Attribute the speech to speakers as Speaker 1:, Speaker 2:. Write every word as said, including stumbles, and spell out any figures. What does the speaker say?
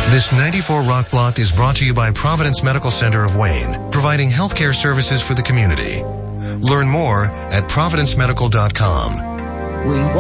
Speaker 1: This ninety-four Rock Block is brought to you by Providence Medical Center of Wayne, providing healthcare services for the community. Learn more at providence medical dot com.
Speaker 2: We